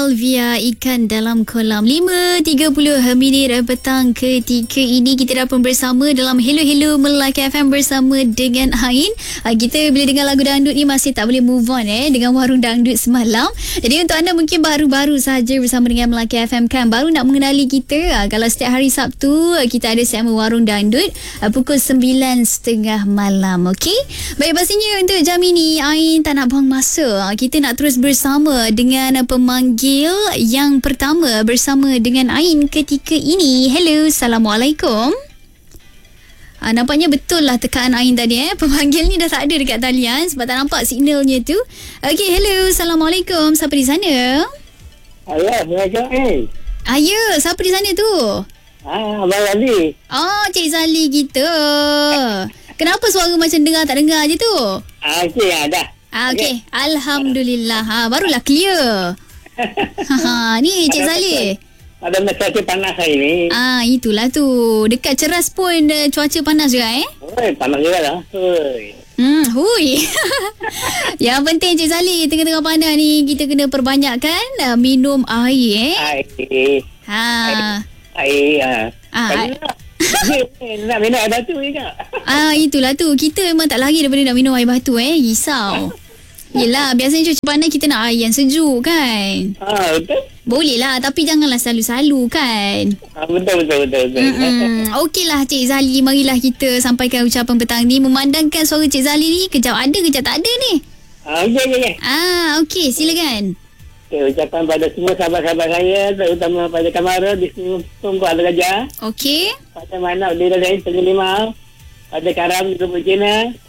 via ikan dalam kolam. 5.30 petang ketika ini kita dah pun bersama dalam Hello Melaka FM bersama dengan Ain. Kita bila dengar lagu dangdut ni masih tak boleh move on dengan Warung Dangdut semalam. Jadi untuk anda mungkin baru-baru saja bersama dengan Melaka FM kan, baru nak mengenali kita, kalau setiap hari Sabtu kita ada segmen Warung Dangdut pukul 9.30 malam. Okey, baik, pastinya untuk jam ini Ain tak nak buang masa. Kita nak terus bersama dengan pemanggil yang pertama bersama dengan Ain ketika ini. Hello, Assalamualaikum. Nampaknya betul lah tekaan Ain tadi. Pemanggil ni dah tak ada dekat talian sebab tak nampak signalnya tu. Okey, hello, Assalamualaikum. Siapa di sana? Assalamualaikum. Ya, siapa di sana tu? Abang Zali. Oh, Cik Zali kita. Kenapa suara macam dengar tak dengar je tu? Okey, dah. Okey, alhamdulillah. Barulah clear. Ni Cik Zali. Ada cuaca panas hari ni. Itulah tu. Dekat Ceras pun cuaca panas juga Oi, panas juga lah. Hui. Yang penting Cik Zali, tengah-tengah panas ni kita kena perbanyakkan minum air Air. Nak minum air batu juga. Itulah tu. Kita memang tak lari daripada nak minum air batu risau. Yelah, biasanya cuaca panas kita nak air yang sejuk kan. Betul. Boleh lah, tapi janganlah selalu-selalu kan. Betul. Okeylah Cik Zali, marilah kita sampaikan ucapan petang ni. Memandangkan suara Cik Zali ni kejap ada kejap tak ada ni. Okey. Okey, silakan. Ucapan pada semua sahabat-sahabat saya, terutama pada Kamara di Tunggu Al-Raja. Okey. Pada Manap di Raja Tengah Limau. Pada Karam di Rumah Cina.